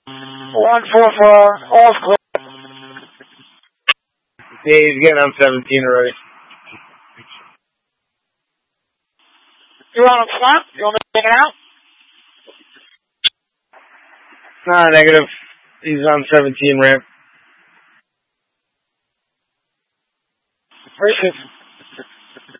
144, all's clear. Yeah, he's getting on 17 already. You want him front? You want me to take it out? Nah, negative. He's on 17 ramp. 350.